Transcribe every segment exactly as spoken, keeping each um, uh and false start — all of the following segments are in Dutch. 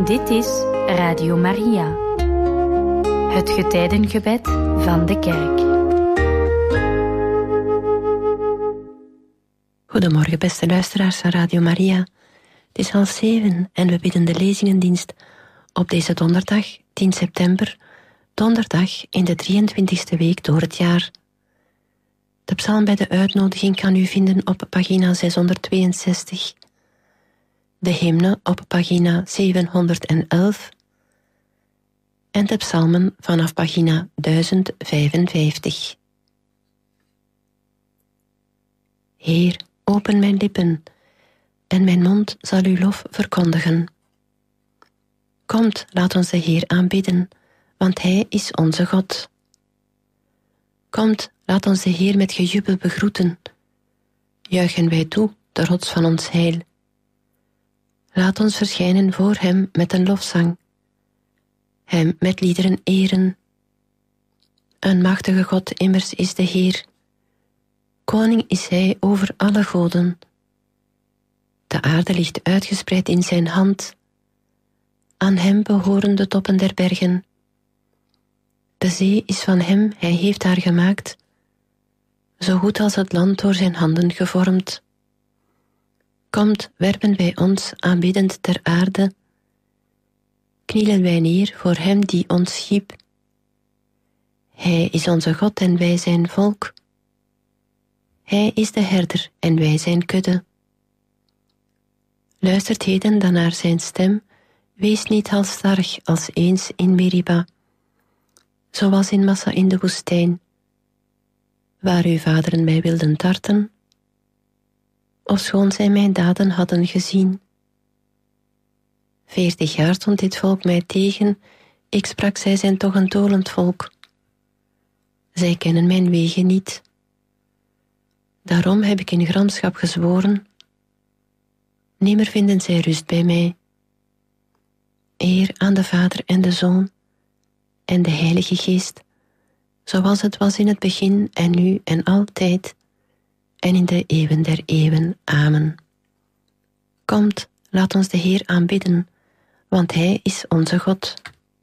Dit is Radio Maria, het getijdengebed van de kerk. Goedemorgen beste luisteraars van Radio Maria. Het is half zeven en we bidden de lezingendienst op deze donderdag, tien september, donderdag in de drieëntwintigste week door het jaar. De psalm bij de uitnodiging kan u vinden op pagina zeshonderdtweeënzestig. De hymne op pagina zevenhonderdelf en de psalmen vanaf pagina duizend vijfenvijftig. Heer, open mijn lippen, en mijn mond zal uw lof verkondigen. Komt, laat ons de Heer aanbidden, want Hij is onze God. Komt, laat ons de Heer met gejubel begroeten. Juichen wij toe, de rots van ons heil. Laat ons verschijnen voor Hem met een lofzang, Hem met liederen eren. Een machtige God immers is de Heer. Koning is Hij over alle goden. De aarde ligt uitgespreid in zijn hand. Aan Hem behoren de toppen der bergen. De zee is van Hem, Hij heeft haar gemaakt, zo goed als het land door zijn handen gevormd. Komt, werpen wij ons aanbiddend ter aarde, knielen wij neer voor Hem die ons schiep. Hij is onze God en wij zijn volk. Hij is de herder en wij zijn kudde. Luistert heden dan naar zijn stem, wees niet halsstarrig als eens in Meriba, zoals in Massa in de woestijn, waar uw vaderen mij wilden tarten, ofschoon zij mijn daden hadden gezien. Veertig jaar stond dit volk mij tegen, ik sprak, zij zijn toch een dolend volk. Zij kennen mijn wegen niet. Daarom heb ik in gramschap gezworen, nimmer vinden zij rust bij mij. Eer aan de Vader en de Zoon en de Heilige Geest, zoals het was in het begin en nu en altijd, en in de eeuwen der eeuwen. Amen. Komt, laat ons de Heer aanbidden, want Hij is onze God.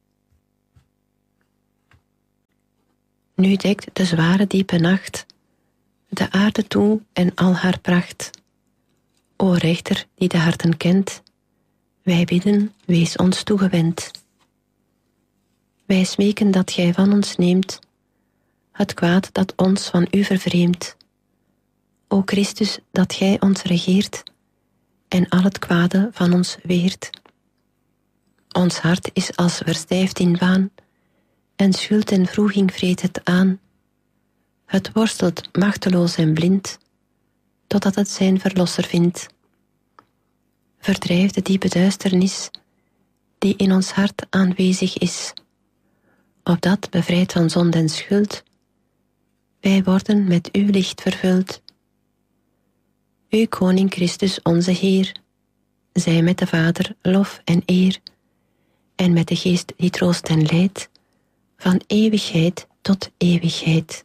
Nu dekt de zware diepe nacht de aarde toe en al haar pracht. O rechter die de harten kent, wij bidden, wees ons toegewend. Wij smeken dat Gij van ons neemt het kwaad dat ons van U vervreemdt. O Christus, dat Gij ons regeert en al het kwade van ons weert. Ons hart is als verstijfd in waan, en schuld en wroeging vreet het aan. Het worstelt machteloos en blind, totdat het zijn verlosser vindt. Verdrijf de diepe duisternis, die in ons hart aanwezig is, opdat, bevrijd van zonde en schuld, wij worden met uw licht vervuld. U Koning Christus onze Heer, zij met de Vader lof en eer, en met de Geest die troost en leidt, van eeuwigheid tot eeuwigheid.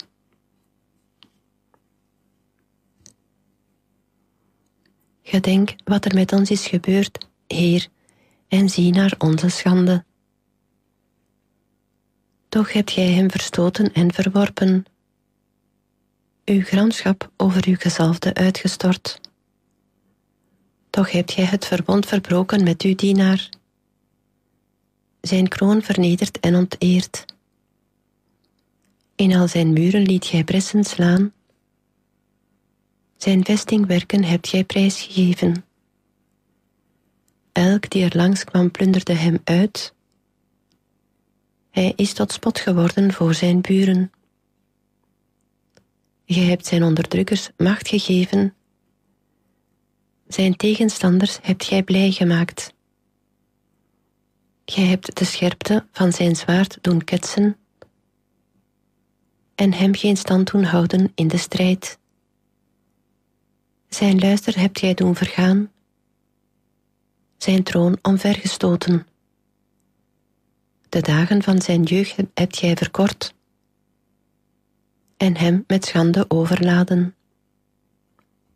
Gedenk wat er met ons is gebeurd, Heer, en zie naar onze schande. Toch hebt Gij hem verstoten en verworpen, uw gramschap over uw gezalfde uitgestort. Toch hebt Gij het verbond verbroken met uw dienaar, zijn kroon vernederd en onteerd. In al zijn muren liet Gij bressen slaan, zijn vestingwerken hebt Gij prijsgegeven. Elk die er langs kwam plunderde hem uit. Hij is tot spot geworden voor zijn buren. Gij hebt zijn onderdrukkers macht gegeven. Zijn tegenstanders hebt Gij blij gemaakt. Gij hebt de scherpte van zijn zwaard doen ketsen en hem geen stand doen houden in de strijd. Zijn luister hebt Gij doen vergaan, zijn troon omvergestoten. De dagen van zijn jeugd hebt Gij verkort en hem met schande overladen.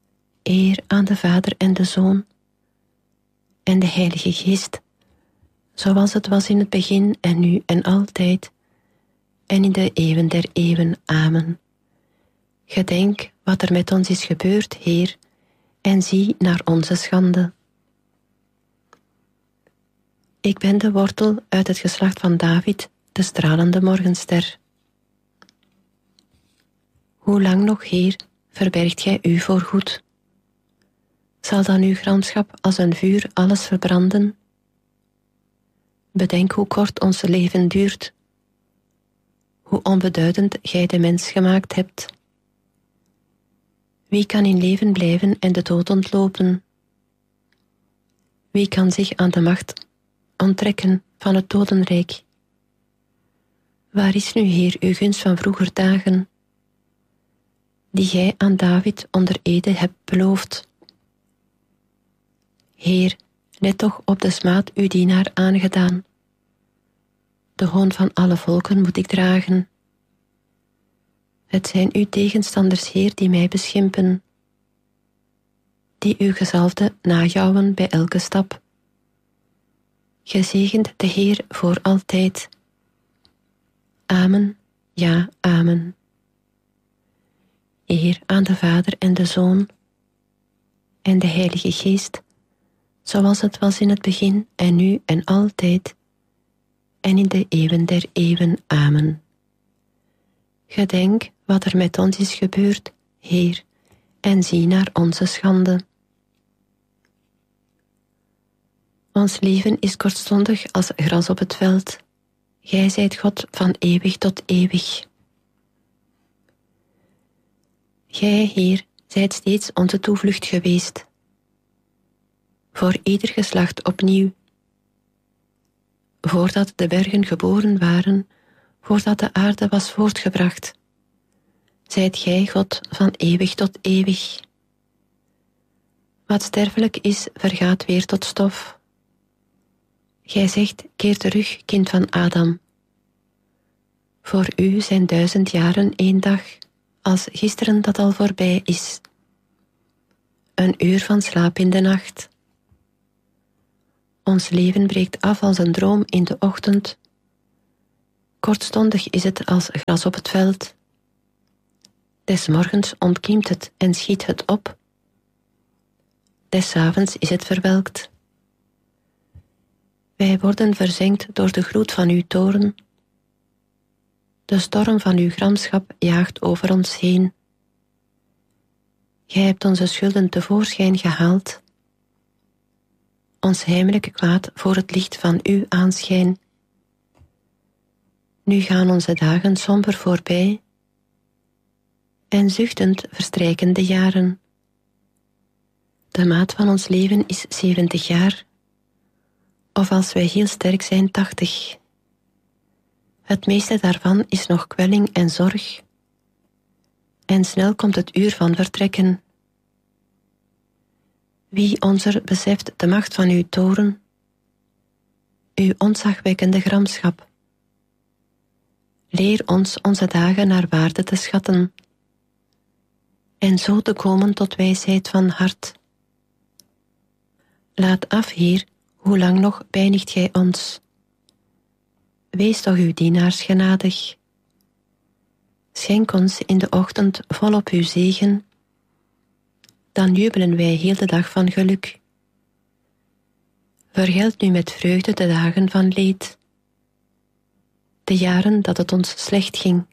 Eer aan de Vader en de Zoon en de Heilige Geest, zoals het was in het begin en nu en altijd, en in de eeuwen der eeuwen. Amen. Gedenk wat er met ons is gebeurd, Heer, en zie naar onze schande. Ik ben de wortel uit het geslacht van David, de stralende morgenster. Hoe lang nog, Heer, verbergt gij u voorgoed? Zal dan uw gramschap als een vuur alles verbranden? Bedenk hoe kort ons leven duurt, hoe onbeduidend gij de mens gemaakt hebt. Wie kan in leven blijven en de dood ontlopen? Wie kan zich aan de macht onttrekken van het dodenrijk? Waar is nu, Heer, uw gunst van vroeger dagen, die gij aan David onder ede hebt beloofd? Heer, let toch op de smaad uw dienaar aangedaan. De hoon van alle volken moet ik dragen. Het zijn uw tegenstanders, Heer, die mij beschimpen, die uw gezalfde najouwen bij elke stap. Gezegend de Heer voor altijd. Amen, ja, amen. Eer aan de Vader en de Zoon en de Heilige Geest, zoals het was in het begin en nu en altijd, en in de eeuwen der eeuwen. Amen. Gedenk wat er met ons is gebeurd, Heer, en zie naar onze schande. Ons leven is kortstondig als gras op het veld. Gij zijt God van eeuwig tot eeuwig. Gij, Heer, zijt steeds onze toevlucht geweest. Voor ieder geslacht opnieuw. Voordat de bergen geboren waren, voordat de aarde was voortgebracht, zijt gij God van eeuwig tot eeuwig. Wat sterfelijk is, vergaat weer tot stof. Gij zegt, keer terug, kind van Adam. Voor u zijn duizend jaren één dag, als gisteren dat al voorbij is. Een uur van slaap in de nacht. Ons leven breekt af als een droom in de ochtend. Kortstondig is het als gras op het veld. Des morgens ontkiemt het en schiet het op. Des avonds is het verwelkt. Wij worden verzengd door de gloed van uw toorn. De storm van uw gramschap jaagt over ons heen. Gij hebt onze schulden tevoorschijn gehaald, ons heimelijke kwaad voor het licht van uw aanschijn. Nu gaan onze dagen somber voorbij, en zuchtend verstrijken de jaren. De maat van ons leven is zeventig jaar, of als wij heel sterk zijn, tachtig. Het meeste daarvan is nog kwelling en zorg, en snel komt het uur van vertrekken. Wie onzer beseft de macht van uw toorn, uw ontzagwekkende gramschap. Leer ons onze dagen naar waarde te schatten, en zo te komen tot wijsheid van hart. Laat af, Heer, hoe lang nog pijnigt gij ons? Wees toch uw dienaars genadig. Schenk ons in de ochtend volop uw zegen, dan jubelen wij heel de dag van geluk. Vergeld nu met vreugde de dagen van leed, de jaren dat het ons slecht ging.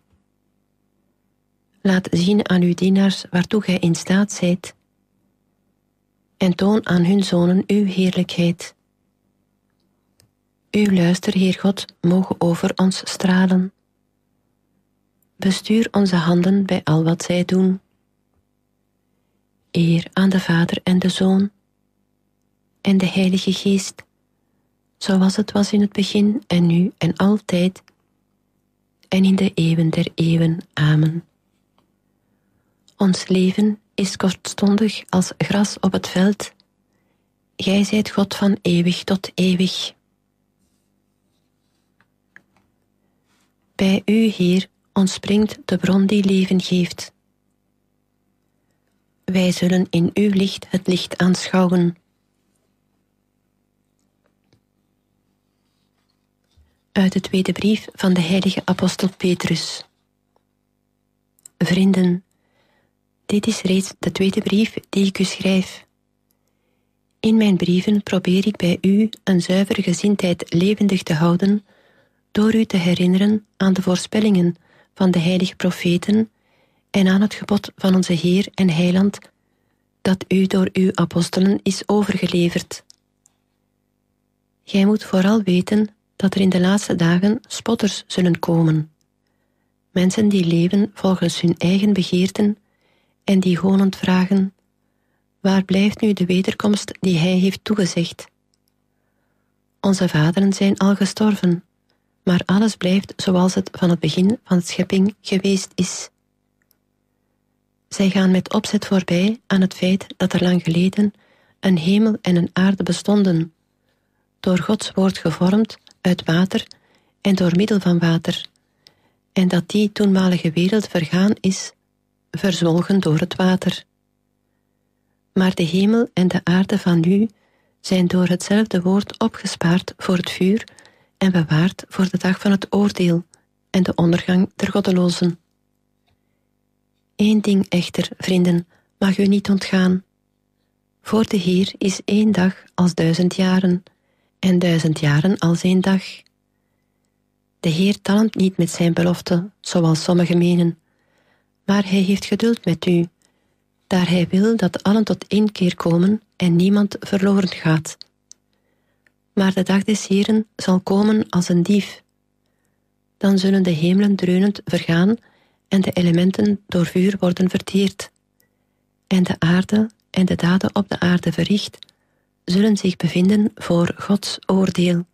Laat zien aan uw dienaars waartoe gij in staat zijt, en toon aan hun zonen uw heerlijkheid. Uw luister, Heer God, mogen over ons stralen. Bestuur onze handen bij al wat zij doen. Eer aan de Vader en de Zoon en de Heilige Geest, zoals het was in het begin en nu en altijd, en in de eeuwen der eeuwen. Amen. Ons leven is kortstondig als gras op het veld. Gij zijt God van eeuwig tot eeuwig. Bij u, Heer, ontspringt de bron die leven geeft. Wij zullen in uw licht het licht aanschouwen. Uit de tweede brief van de heilige apostel Petrus. Vrienden, dit is reeds de tweede brief die ik u schrijf. In mijn brieven probeer ik bij u een zuivere gezindheid levendig te houden, door u te herinneren aan de voorspellingen van de heilige profeten en aan het gebod van onze Heer en Heiland, dat u door uw apostelen is overgeleverd. Gij moet vooral weten dat er in de laatste dagen spotters zullen komen. Mensen die leven volgens hun eigen begeerten en die honend vragen: waar blijft nu de wederkomst die hij heeft toegezegd? Onze vaderen zijn al gestorven, maar alles blijft zoals het van het begin van de schepping geweest is. Zij gaan met opzet voorbij aan het feit dat er lang geleden een hemel en een aarde bestonden, door Gods woord gevormd uit water en door middel van water, en dat die toenmalige wereld vergaan is, verzwolgen door het water. Maar de hemel en de aarde van nu zijn door hetzelfde woord opgespaard voor het vuur en bewaard voor de dag van het oordeel en de ondergang der goddelozen. Eén ding echter, vrienden, mag u niet ontgaan. Voor de Heer is één dag als duizend jaren, en duizend jaren als één dag. De Heer talmt niet met zijn belofte, zoals sommigen menen, maar hij heeft geduld met u, daar hij wil dat allen tot één keer komen en niemand verloren gaat. Maar de dag des Heeren zal komen als een dief. Dan zullen de hemelen dreunend vergaan en de elementen door vuur worden verteerd. En de aarde en de daden op de aarde verricht zullen zich bevinden voor Gods oordeel.